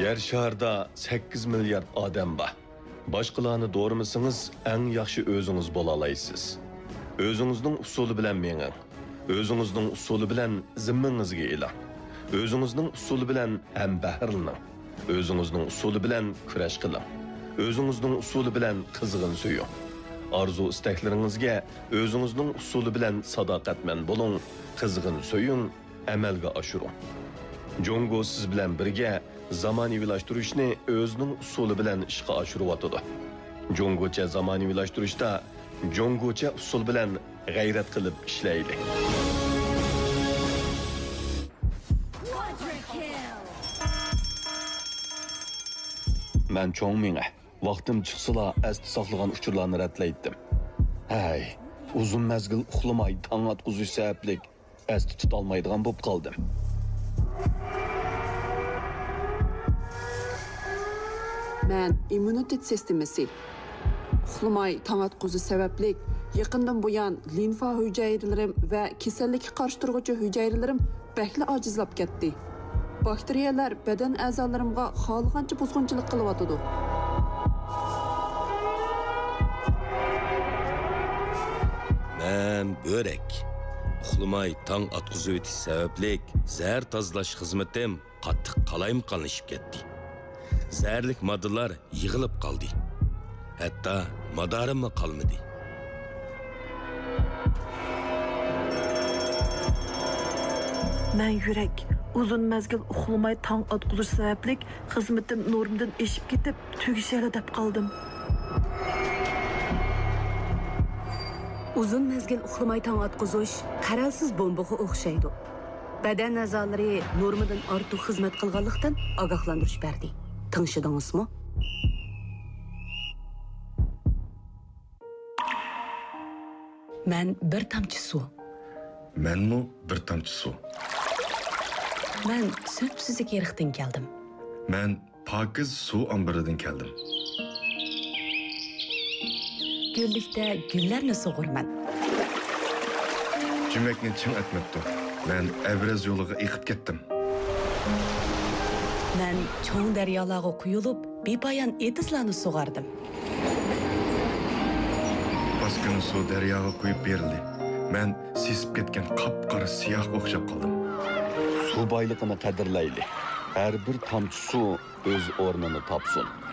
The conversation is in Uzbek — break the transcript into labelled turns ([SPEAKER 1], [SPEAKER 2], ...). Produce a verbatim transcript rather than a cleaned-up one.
[SPEAKER 1] Yer şarda sakkiz milyard odam bor. Boshqalarni doğramasangiz, eng yaxshi o'zingiz bo'la olasiz. O'zingizning usuli bilan menging. O'zingizning usuli bilan zimmangizga e'lon. O'zingizning usuli bilan ham bahrlaning. O'zingizning usuli bilan kurash qiling. O'zingizning usuli bilan qizg'in suying. Arzu istaklaringizga o'zingizning usuli bilan sadoqatman bo'ling, qizg'in suying, amalga oshiring. Jongo siz bilan birga zamonaviylashtirishni o'zining usuli bilan ishga oshiryotdi. Jongocha zamonaviylashtirishda jongocha usul bilan g'ayrat qilib ishlaydi. Men cho'ng menga vaqtim chiqsala asti saqlagan uchurlarni ratlaydim. Hay, uzun mezgil uxlamay tong atquzish sabablik asti tutolmaydigan bo'lib qoldim.
[SPEAKER 2] Men immunitet sistemasi uxlamay tong atquzish sabablik yaqindan buyon limfa hujayralarim va kasallikka qarshi turuvchi hujayralarim bakli ojizlab ketdi. Bakteriyalar badan a'zolarimga xohlagancha buzg'unchilik qilyotdi.
[SPEAKER 3] Men börek. Uxlamay tong atquzish o'tish sabablik zahar tozalash xizmatim qattiq qalayimqonlashib ketdi. Zərlik moddalar yığılıb qaldı. Hətta madarim qalmadı.
[SPEAKER 4] Mən yürək uzun məzgil uxlamay tong atquzish sabablik xizmatim normdan eşib ketib tugishali deb qaldım.
[SPEAKER 5] Uzun mezgil uxlamay tong atquzish qaralsiz bombaga o'xshaydi. Badan a'zolari normadan ortiq xizmat qilganlikdan ogohlantirish berdi. Tanışdыңызmı? Ben bir tamçı su.
[SPEAKER 6] Ben mi bir tamçı su?
[SPEAKER 5] Ben söpsüzlük yerikten geldim.
[SPEAKER 6] Ben pakiz su ambiridan geldim.
[SPEAKER 5] Güllikte güllerni soğurman.
[SPEAKER 6] Cümlekni çın etmekti. Ben Evraz yoluga eqib ketdim.
[SPEAKER 5] Ben çoğun deryalarga kuyulup bepayan etizlarni soğardım.
[SPEAKER 6] Baskını su deryaga kuyup berildi. Ben sesip ketken qap-qara siyah o'xshab qoldim.
[SPEAKER 1] Su boyligini qadrlayli. Her bir tomchi su o'z o'rnini topsin.